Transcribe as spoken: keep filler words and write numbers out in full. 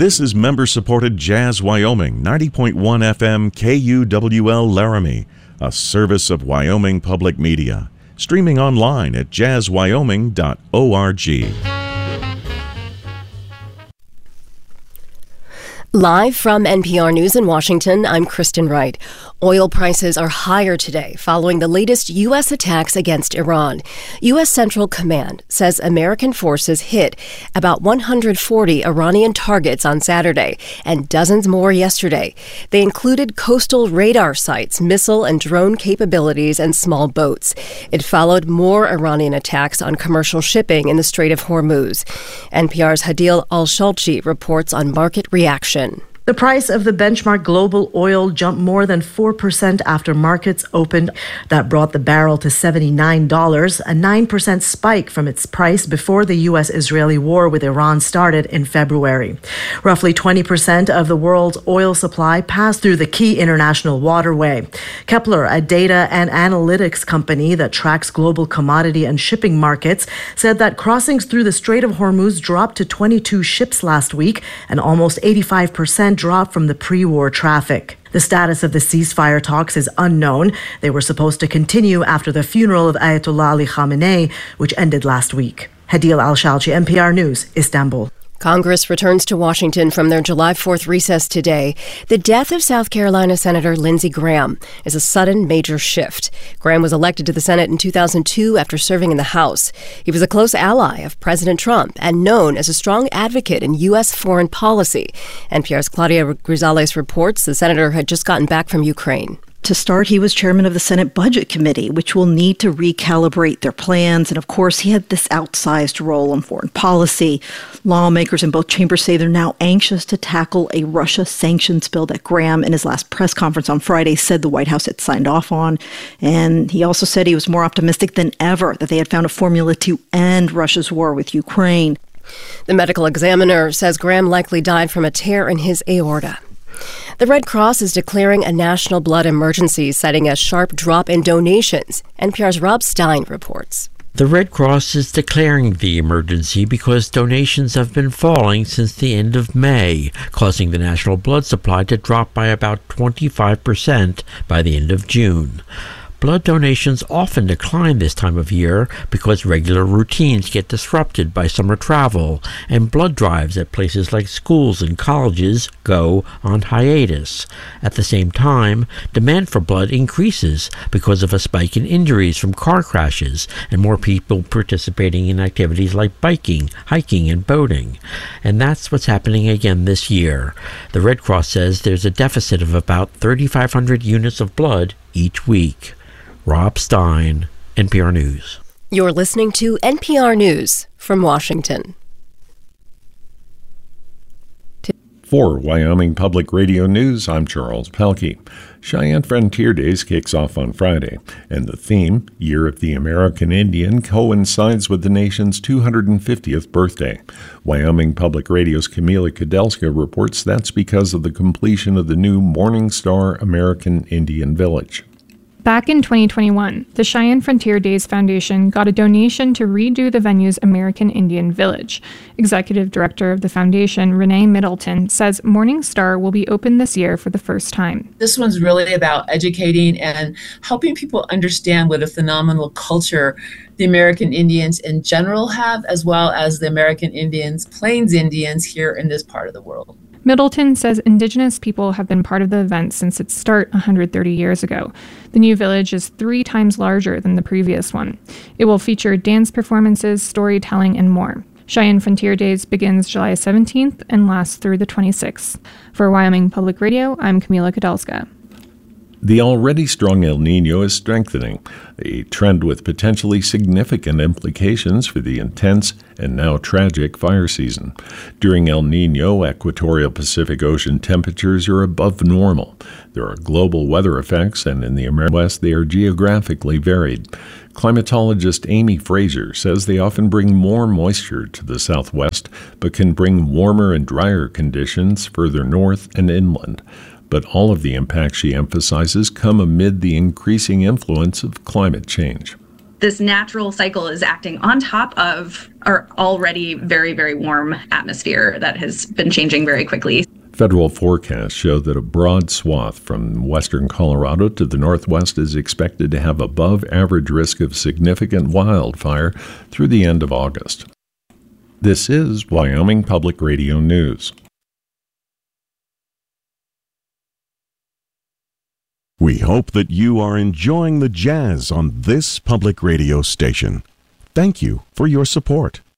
This is member-supported Jazz Wyoming, ninety point one F M K U W L Laramie, a service of Wyoming Public Media. Streaming online at jazz wyoming dot org. Live from N P R News in Washington, I'm Kristen Wright. Oil prices are higher today following the latest U S attacks against Iran. U S Central Command says American forces hit about one hundred forty Iranian targets on Saturday and dozens more yesterday. They included coastal radar sites, missile and drone capabilities, and small boats. It followed more Iranian attacks on commercial shipping in the Strait of Hormuz. N P R's Hadil Al-Shalchi reports on market reaction. The price of the benchmark global oil jumped more than four percent after markets opened. That brought the barrel to seventy-nine dollars, a nine percent spike from its price before the U S Israeli war with Iran started in February. Roughly twenty percent of the world's oil supply passed through the key international waterway. Kepler, a data and analytics company that tracks global commodity and shipping markets, said that crossings through the Strait of Hormuz dropped to twenty-two ships last week, and almost eighty-five percent drop from the pre-war traffic. The status of the ceasefire talks is unknown. They were supposed to continue after the funeral of Ayatollah Ali Khamenei, which ended last week. Hadil Al-Shalchi, N P R News, Istanbul. Congress returns to Washington from their July fourth recess today. The death of South Carolina Senator Lindsey Graham is a sudden major shift. Graham was elected to the Senate in two thousand two after serving in the House. He was a close ally of President Trump and known as a strong advocate in U S foreign policy. N P R's Claudia Grisales reports the senator had just gotten back from Ukraine. To start, he was chairman of the Senate Budget Committee, which will need to recalibrate their plans. And of course, he had this outsized role in foreign policy. Lawmakers in both chambers say they're now anxious to tackle a Russia sanctions bill that Graham, in his last press conference on Friday, said the White House had signed off on. And he also said he was more optimistic than ever that they had found a formula to end Russia's war with Ukraine. The medical examiner says Graham likely died from a tear in his aorta. The Red Cross is declaring a national blood emergency, citing a sharp drop in donations. N P R's Rob Stein reports. The Red Cross is declaring the emergency because donations have been falling since the end of May, causing the national blood supply to drop by about twenty-five percent by the end of June. Blood donations often decline this time of year because regular routines get disrupted by summer travel, and blood drives at places like schools and colleges go on hiatus. At the same time, demand for blood increases because of a spike in injuries from car crashes and more people participating in activities like biking, hiking, and boating. And that's what's happening again this year. The Red Cross says there's a deficit of about thirty-five hundred units of blood each week. Rob Stein, N P R News. You're listening to N P R News from Washington. For Wyoming Public Radio News, I'm Charles Pelkey. Cheyenne Frontier Days kicks off on Friday, and the theme, Year of the American Indian, coincides with the nation's two hundred fiftieth birthday. Wyoming Public Radio's Camila Kudelska reports that's because of the completion of the new Morning Star American Indian Village. Back in twenty twenty-one, the Cheyenne Frontier Days Foundation got a donation to redo the venue's American Indian Village. Executive Director of the foundation, Renee Middleton, says Morning Star will be open this year for the first time. This one's really about educating and helping people understand what a phenomenal culture the American Indians in general have, as well as the American Indians, Plains Indians here in this part of the world. Middleton says Indigenous people have been part of the event since its start one hundred thirty years ago. The new village is three times larger than the previous one. It will feature dance performances, storytelling, and more. Cheyenne Frontier Days begins July seventeenth and lasts through the twenty-sixth. For Wyoming Public Radio, I'm Camila Kudelska. The already strong El Niño is strengthening, a trend with potentially significant implications for the intense and now tragic fire season. During El Niño, equatorial Pacific Ocean temperatures are above normal. There are global weather effects, and in the American West, they are geographically varied. Climatologist Amy Fraser says they often bring more moisture to the Southwest, but can bring warmer and drier conditions further north and inland. But all of the impacts, she emphasizes, come amid the increasing influence of climate change. this natural cycle is acting on top of our already very, very warm atmosphere that has been changing very quickly. Federal forecasts show that a broad swath from western Colorado to the northwest is expected to have above average risk of significant wildfire through the end of August. This is Wyoming Public Radio News. We hope that you are enjoying the jazz on this public radio station. Thank you for your support.